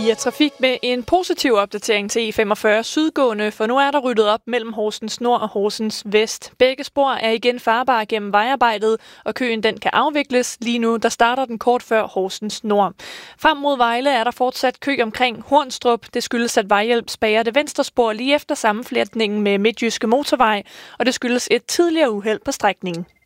via trafik med en positiv opdatering til E45 sydgående, for nu er der ryddet op mellem Horsens Nord og Horsens Vest. Begge spor er igen farbare gennem vejarbejdet, og køen den kan afvikles. Lige nu der starter den kort før Horsens Nord. Frem mod Vejle er der fortsat kø omkring Hornstrup. Det skyldes, at Vejhjælp spærrer det venstre spor lige efter sammenflætningen med Midtjyske Motorvej, og det skyldes et tidligere uheld på strækningen.